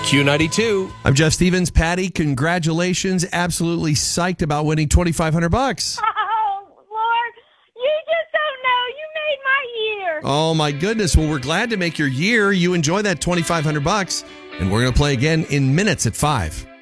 Q92. I'm Jeff Stevens. Patty, congratulations. Absolutely psyched about winning $2,500. Oh, Lord, you just don't know. You made my year. Oh, my goodness. Well, we're glad to make your year. You enjoy that $2,500. And we're going to play again in minutes at 5.